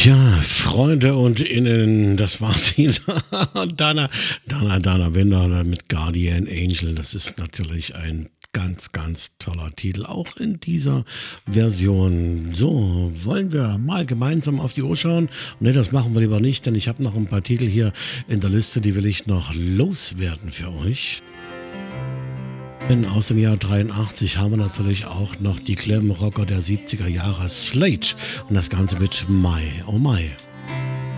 Tja, Freunde und Innen, das war's wieder. Dana Winter mit Guardian Angel. Das ist natürlich ein ganz, ganz toller Titel, auch in dieser Version. So, wollen wir mal gemeinsam auf die Uhr schauen? Ne, das machen wir lieber nicht, denn ich habe noch ein paar Titel hier in der Liste, die will ich noch loswerden für euch. Denn aus dem Jahr 83 haben wir natürlich auch noch die Glam-Rocker der 70er Jahre, Slade, und das Ganze mit My, oh My.